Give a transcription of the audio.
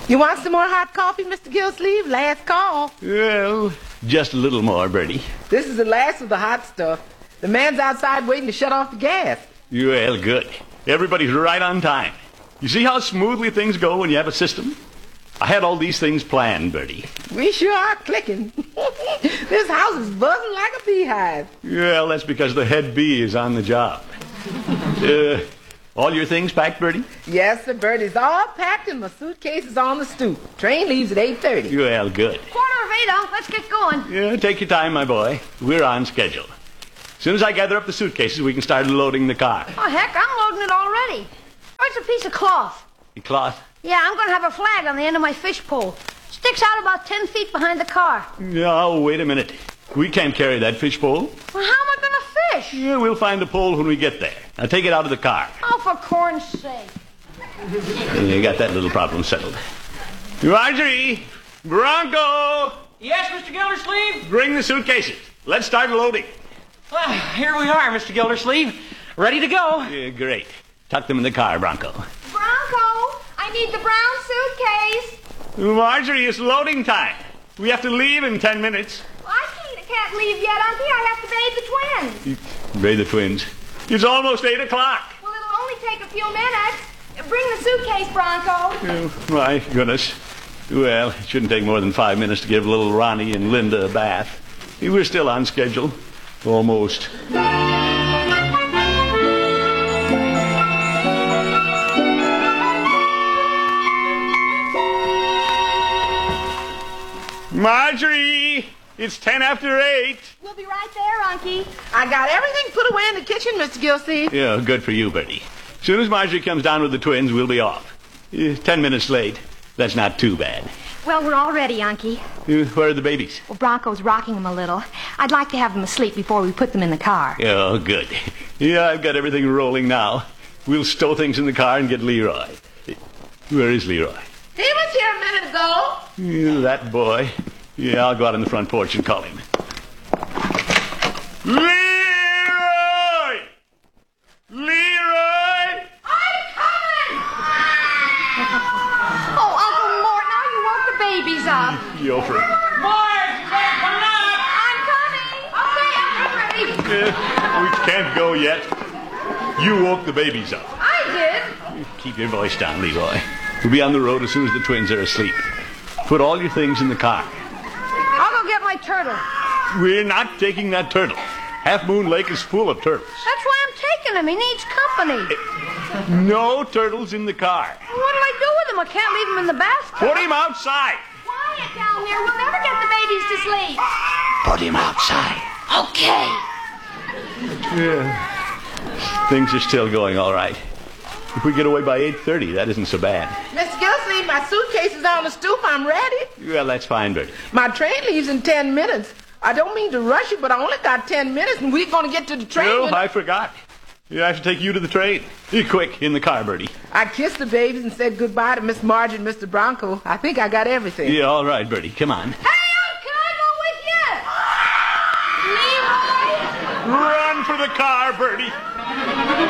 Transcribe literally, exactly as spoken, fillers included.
You want some more hot coffee, Mister Gillsleeve? Last call. Well, just a little more, Bertie. This is the last of the hot stuff. The man's outside waiting to shut off the gas. Well, good. Everybody's right on time. You see how smoothly things go when you have a system? I had all these things planned, Bertie. We sure are clicking. This house is buzzing like a beehive. Well, that's because the head bee is on the job. uh, all your things packed, Bertie? Yes, sir, Bertie's all packed and my suitcase is on the stoop. Train leaves at eight thirty. Well, good. Quarter of eight, Unc. Let's get going. Yeah, take your time, my boy. We're on schedule. As soon as I gather up the suitcases, we can start loading the car. Oh, heck, I'm loading it already. Where's a piece of cloth? The cloth? Yeah, I'm going to have a flag on the end of my fish pole. Sticks out about ten feet behind the car. Oh, wait a minute. We can't carry that fish pole. Well, how am I going to fish? Yeah, we'll find the pole when we get there. Now take it out of the car. Oh, for corn's sake. You got that little problem settled. Marjorie! Bronco! Yes, Mister Gildersleeve? Bring the suitcases. Let's start loading. Well, here we are, Mister Gildersleeve. Ready to go. Yeah, great. Tuck them in the car, Bronco. Bronco, I need the brown suitcase. Marjorie, it's loading time. We have to leave in ten minutes. Well, I can't, can't leave yet, Unky. I have to bathe the twins. Bathe the twins. It's almost eight o'clock. Well, it'll only take a few minutes. Bring the suitcase, Bronco. Oh, my goodness. Well, it shouldn't take more than five minutes to give little Ronnie and Linda a bath. We're still on schedule. Almost. Marjorie! It's ten after eight. We'll be right there, Unky. I got everything put away in the kitchen, Mister Gillsleeve. Yeah, good for you, Bertie. As soon as Marjorie comes down with the twins, we'll be off. Uh, ten minutes late. That's not too bad. Well, we're all ready, Unky. Uh, where are the babies? Well, Bronco's rocking them a little. I'd like to have them asleep before we put them in the car. Oh, good. Yeah, I've got everything rolling now. We'll stow things in the car and get Leroy. Where is Leroy? He was here a minute ago. Yeah, that boy. Yeah, I'll go out on the front porch and call him. Leroy! Leroy! I'm coming! Oh, Uncle Mort, now you woke the babies up. Yofer. Boys, they're coming up. I'm coming. Okay, I'm ready. Uh, we can't go yet. You woke the babies up. I did. Keep your voice down, Leroy. We'll be on the road as soon as the twins are asleep. Put all your things in the car. I'll go get my turtle. We're not taking that turtle. Half Moon Lake is full of turtles. That's why I'm taking him. He needs company. No turtles in the car. What'll I do with him? I can't leave him in the basket. Put him outside. Quiet down there. We'll never get the babies to sleep. Put him outside. Okay. Yeah. Things are still going all right. If we get away by eight thirty, that isn't so bad. Mister Gillsleeve, my suitcase is on the stoop. I'm ready. Well, that's fine, Bertie. My train leaves in ten minutes. I don't mean to rush you, but I only got ten minutes, and we're going to get to the train. Oh, when... I forgot. Yeah, I have to take you to the train. You quick, in the car, Bertie. I kissed the babies and said goodbye to Miss Marge and Mister Bronco. I think I got everything. Yeah, all right, Bertie. Come on. Hey, Unc, can I go with you? Leroy? Run for the car, Bertie.